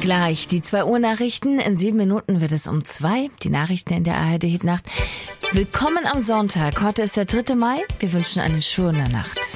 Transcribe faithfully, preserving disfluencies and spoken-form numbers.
Gleich die zwei Uhr Nachrichten. In sieben Minuten wird es um zwei. Die Nachrichten in der A R D Hitnacht. Willkommen am Sonntag. Heute ist der dritte Mai. Wir wünschen eine schöne Nacht.